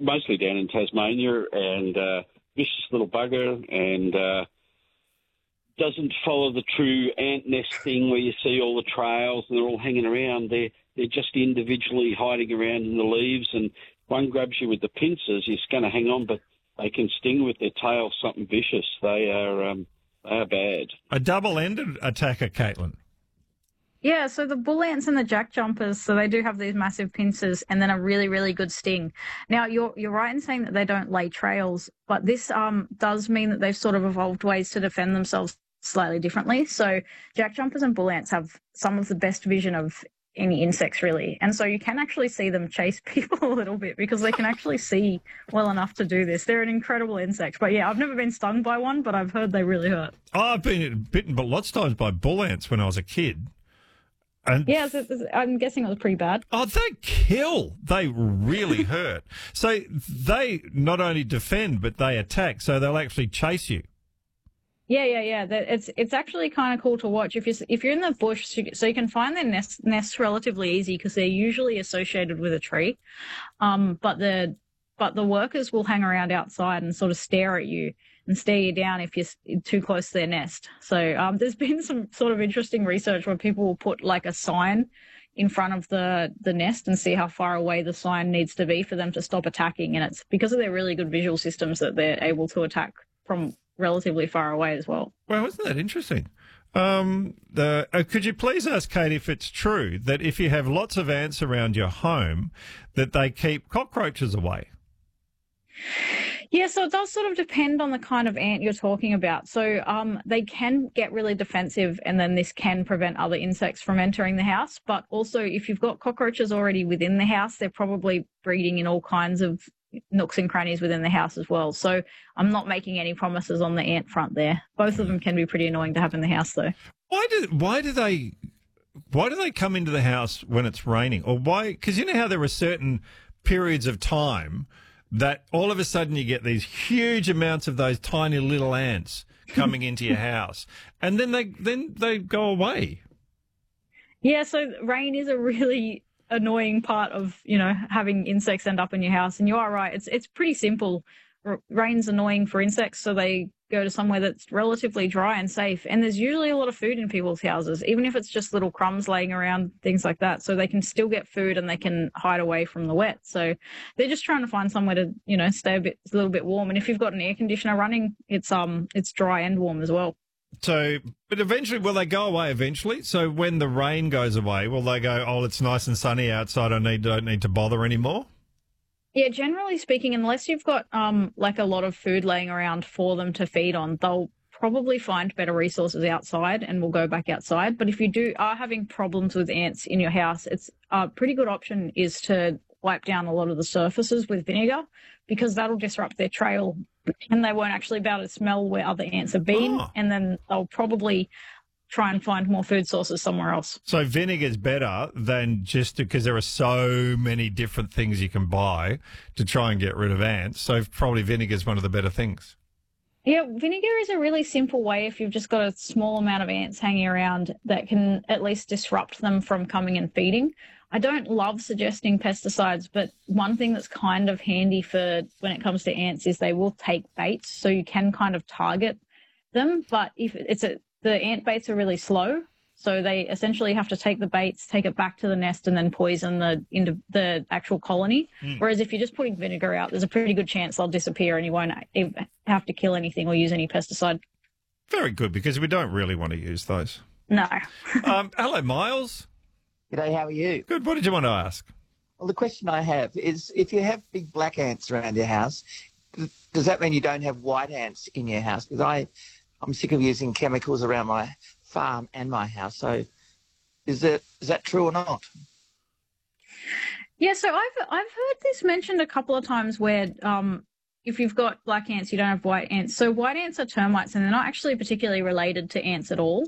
mostly down in Tasmania, and vicious little bugger, and doesn't follow the true ant nest thing where you see all the trails and they're all hanging around. They're just individually hiding around in the leaves, and one grabs you with the pincers, you're going to hang on, but they can sting with their tail something vicious. They are bad. A double-ended attacker, Caitlin. Yeah, so the bull ants and the jack jumpers, so they do have these massive pincers and then a really, really good sting. Now, you're right in saying that they don't lay trails, but this does mean that they've sort of evolved ways to defend themselves slightly differently. So jack jumpers and bull ants have some of the best vision of any insects, really. And so you can actually see them chase people a little bit because they can actually see well enough to do this. They're an incredible insect. But, yeah, I've never been stung by one, but I've heard they really hurt. Oh, I've been bitten lots of times by bull ants when I was a kid. And yeah, I'm guessing it was pretty bad. Oh, they kill. They really hurt. So they not only defend, but they attack. So they'll actually chase you. Yeah. It's actually kind of cool to watch if you're in the bush. So you can find their nests relatively easy because they're usually associated with a tree. But the workers will hang around outside and sort of stare at you and stare you down if you're too close to their nest. So there's been some sort of interesting research where people will put like a sign in front of the nest and see how far away the sign needs to be for them to stop attacking. And it's because of their really good visual systems that they're able to attack from relatively far away as well. Well, isn't that interesting? Could you please ask Kate if it's true that if you have lots of ants around your home, that they keep cockroaches away? Yeah, so it does sort of depend on the kind of ant you're talking about. So they can get really defensive, and then this can prevent other insects from entering the house. But also, if you've got cockroaches already within the house, they're probably breeding in all kinds of nooks and crannies within the house as well. So I'm not making any promises on the ant front there. Both of them can be pretty annoying to have in the house, though. Why do they come into the house when it's raining? Or why? Because you know how there are certain periods of time that all of a sudden you get these huge amounts of those tiny little ants coming into your house, and then they go away. Yeah, so rain is a really annoying part of, having insects end up in your house. And you are right, it's pretty simple. Rain's annoying for insects, so they go to somewhere that's relatively dry and safe. And there's usually a lot of food in people's houses, even if it's just little crumbs laying around, things like that. So they can still get food and they can hide away from the wet. So they're just trying to find somewhere to, stay a little bit warm. And if you've got an air conditioner running, it's dry and warm as well. So, but eventually, will they go away eventually? So when the rain goes away, will they go, oh, it's nice and sunny outside, I don't need to bother anymore? Yeah, generally speaking, unless you've got like a lot of food laying around for them to feed on, they'll probably find better resources outside and will go back outside. But if you are having problems with ants in your house, it's a pretty good option is to wipe down a lot of the surfaces with vinegar, because that'll disrupt their trail and they won't actually be able to smell where other ants have been. Oh. And then they'll probably try and find more food sources somewhere else. So vinegar's better than just because there are so many different things you can buy to try and get rid of ants. So probably vinegar's one of the better things. Yeah, vinegar is a really simple way if you've just got a small amount of ants hanging around that can at least disrupt them from coming and feeding. I don't love suggesting pesticides, but one thing that's kind of handy for when it comes to ants is they will take baits, so you can kind of target them. But if the ant baits are really slow, so they essentially have to take the baits, take it back to the nest, and then poison the actual colony. Whereas if you're just putting vinegar out, there's a pretty good chance they'll disappear and you won't have to kill anything or use any pesticide. Very good, because we don't really want to use those. No. Hello, Miles. G'day, how are you? Good. What did you want to ask? Well, the question I have is, if you have big black ants around your house, does that mean you don't have white ants in your house? Because I'm sick of using chemicals around my farm and my house. So is that true or not? Yeah, so I've heard this mentioned a couple of times where if you've got black ants, you don't have white ants. So white ants are termites, and they're not actually particularly related to ants at all.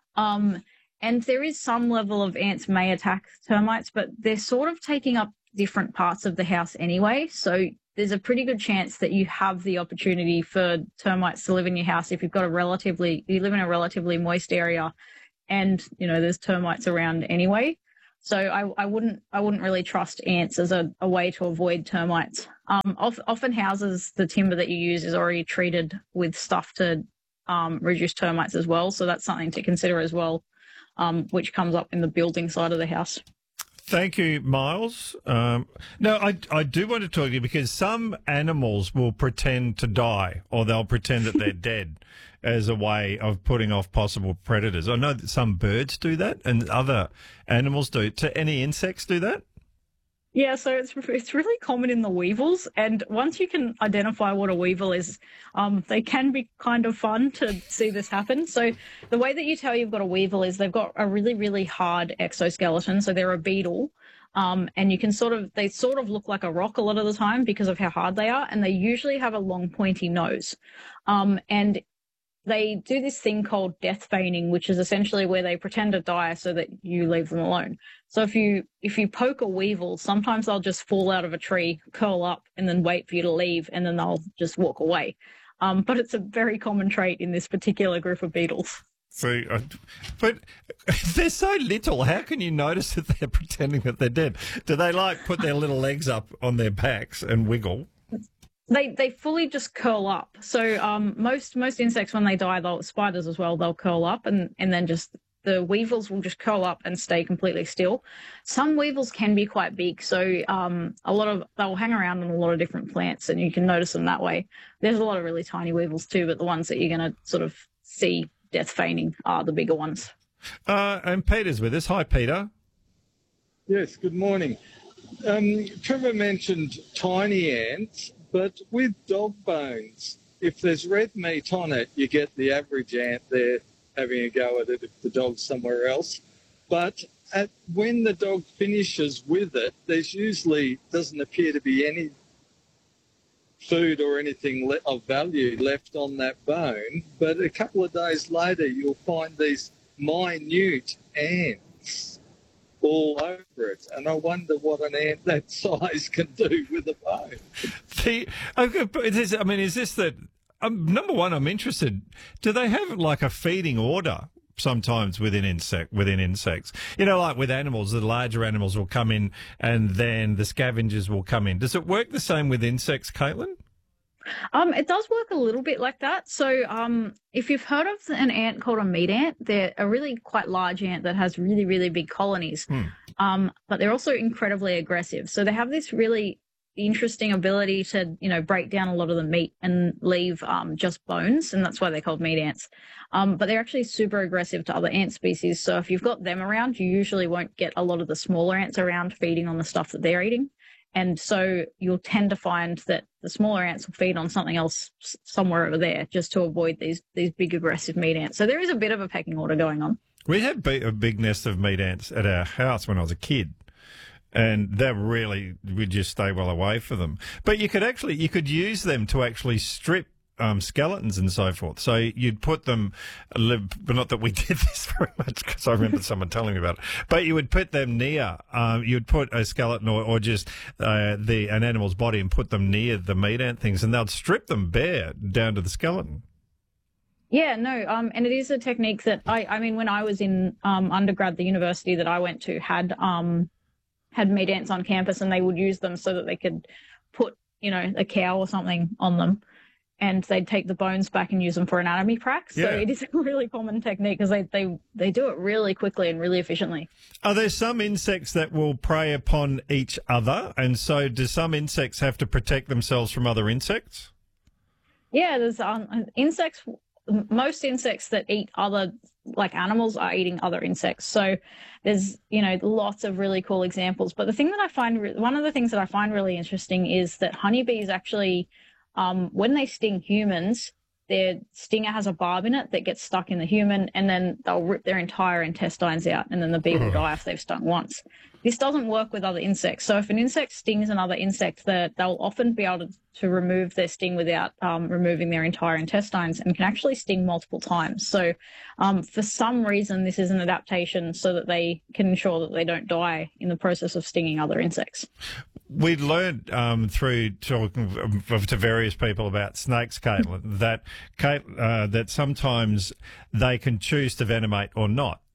And there is some level of ants may attack termites, but they're sort of taking up different parts of the house anyway. So there's a pretty good chance that you have the opportunity for termites to live in your house if you live in a relatively moist area and, there's termites around anyway. So I wouldn't really trust ants as a way to avoid termites. Often houses, the timber that you use is already treated with stuff to reduce termites as well. So that's something to consider as well, which comes up in the building side of the house. Thank you, Miles. No, I do want to talk to you because some animals will pretend to die or they'll pretend that they're dead as a way of putting off possible predators. I know that some birds do that and other animals do. Do any insects do that? Yeah, so it's really common in the weevils, and once you can identify what a weevil is, they can be kind of fun to see this happen. So the way that you tell you've got a weevil is they've got a really, really hard exoskeleton, so they're a beetle, and you can they sort of look like a rock a lot of the time because of how hard they are, and they usually have a long pointy nose, and they do this thing called death feigning, which is essentially where they pretend to die so that you leave them alone. So if you poke a weevil, sometimes they'll just fall out of a tree, curl up, and then wait for you to leave, and then they'll just walk away. But it's a very common trait in this particular group of beetles. See, but they're so little. How can you notice that they're pretending that they're dead? Do they put their little legs up on their backs and wiggle? They fully just curl up. So most insects, when they die, spiders as well, they'll curl up and then just the weevils will just curl up and stay completely still. Some weevils can be quite big, so they'll hang around on a lot of different plants, and you can notice them that way. There's a lot of really tiny weevils too, but the ones that you're going to sort of see death feigning are the bigger ones. And Peter's with us. Hi, Peter. Yes, good morning. Trevor mentioned tiny ants, but with dog bones, if there's red meat on it, you get the average ant there having a go at it if the dog's somewhere else. But when the dog finishes with it, there's usually doesn't appear to be any food or anything of value left on that bone. But a couple of days later, you'll find these minute ants all over it. And I wonder what an ant that size can do with a bone. Is this that... number one, I'm interested. Do they have a feeding order sometimes within insects? You know, like with animals, the larger animals will come in and then the scavengers will come in. Does it work the same with insects, Caitlin? It does work a little bit like that. So if you've heard of an ant called a meat ant, they're a really quite large ant that has really, really big colonies. But they're also incredibly aggressive. So they have this really interesting ability to, break down a lot of the meat and leave just bones, and that's why they're called meat ants. But they're actually super aggressive to other ant species. So if you've got them around, you usually won't get a lot of the smaller ants around feeding on the stuff that they're eating. And so you'll tend to find that the smaller ants will feed on something else somewhere over there just to avoid these big aggressive meat ants. So there is a bit of a pecking order going on. We had a big nest of meat ants at our house when I was a kid. And we'd just stay well away from them. But you could use them to actually strip skeletons and so forth. So you'd put them, but not that we did this very much because I remember someone telling me about it, but you would put them near, you'd put a skeleton or just an animal's body and put them near the meat ant things, and they'd strip them bare down to the skeleton. Yeah, no, and it is a technique that when I was in undergrad, the university that I went to had meat ants on campus, and they would use them so that they could put, a cow or something on them, and they'd take the bones back and use them for anatomy prac. So It is a really common technique because they do it really quickly and really efficiently. Are there some insects that will prey upon each other? And so do some insects have to protect themselves from other insects? Yeah, there's insects. Most insects that eat other, animals, are eating other insects. So there's, lots of really cool examples. But one of the things that I find really interesting is that honeybees actually, when they sting humans, their stinger has a barb in it that gets stuck in the human, and then they'll rip their entire intestines out, and then the bee will die if they've stung once. This doesn't work with other insects. So if an insect stings another insect, they'll often be able to remove their sting without removing their entire intestines, and can actually sting multiple times. So for some reason, this is an adaptation so that they can ensure that they don't die in the process of stinging other insects. We learned through talking to various people about snakes, Caitlin, that sometimes they can choose to venomate or not.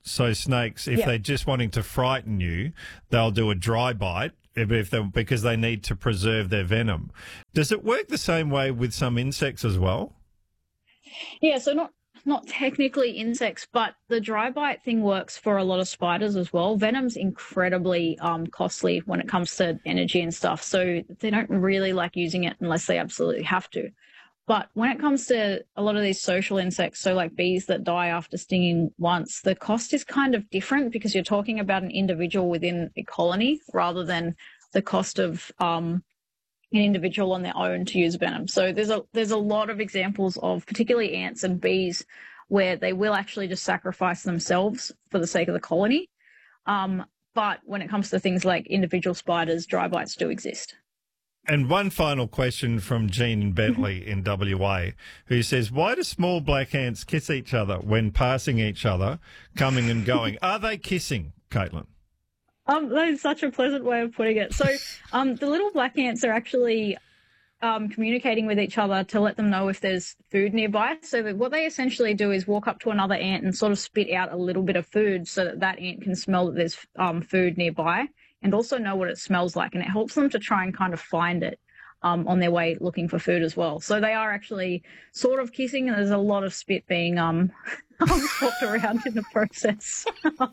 So snakes, if they're just wanting to frighten you, they'll do a dry bite because they need to preserve their venom. Does it work the same way with some insects as well? Yeah, so not technically insects, but the dry bite thing works for a lot of spiders as well. Venom's incredibly costly when it comes to energy and stuff, so they don't really like using it unless they absolutely have to. But when it comes to a lot of these social insects, so like bees that die after stinging once, the cost is kind of different because you're talking about an individual within a colony rather than the cost of an individual on their own to use venom. So there's a lot of examples of particularly ants and bees where they will actually just sacrifice themselves for the sake of the colony. But when it comes to things like individual spiders, dry bites do exist. And one final question from Jean in Bentley in WA, who says, why do small black ants kiss each other when passing each other, coming and going? Are they kissing, Caitlin? That is such a pleasant way of putting it. So the little black ants are actually communicating with each other to let them know if there's food nearby. So what they essentially do is walk up to another ant and sort of spit out a little bit of food so that that ant can smell that there's food nearby and also know what it smells like. And it helps them to try and kind of find it on their way looking for food as well. So they are actually sort of kissing, and there's a lot of spit being swapped around in the process.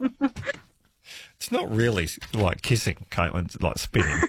It's not really like kissing, Caitlin. It's like spitting.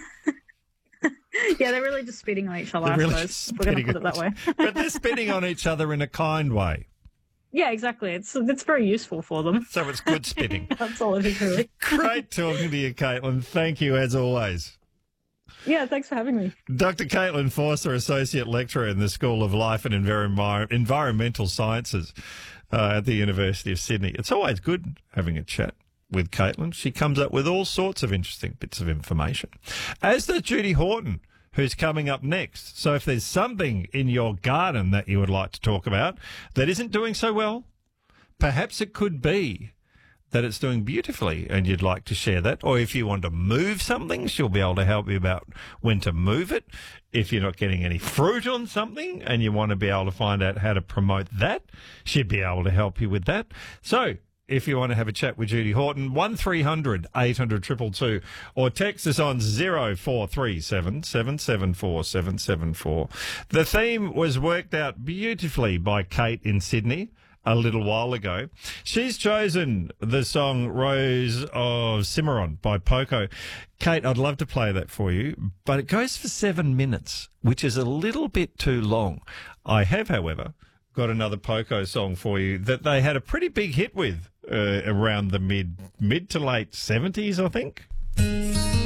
Yeah, they're really just spitting on each other, I suppose. We're going to put it that way. But they're spitting on each other in a kind way. Yeah, exactly. It's very useful for them. So it's good spitting. That's all it is, really. Great talking to you, Caitlin. Thank you, as always. Yeah, thanks for having me. Dr. Caitlin Forster, Associate Lecturer in the School of Life and Environmental Sciences at the University of Sydney. It's always good having a chat with Caitlin. She comes up with all sorts of interesting bits of information. As does Judy Horton, who's coming up next. So if there's something in your garden that you would like to talk about that isn't doing so well, perhaps it could be that it's doing beautifully and you'd like to share that. Or if you want to move something, she'll be able to help you about when to move it. If you're not getting any fruit on something and you want to be able to find out how to promote that, she'd be able to help you with that. So if you want to have a chat with Judy Horton, 1300 800 222, or text us on 0437 774 774. The theme was worked out beautifully by Kate in Sydney a little while ago. She's chosen the song Rose of Cimarron by Poco. Kate, I'd love to play that for you, but it goes for 7 minutes, which is a little bit too long. I have, however, got another Poco song for you that they had a pretty big hit with around the mid to late 70s, I think.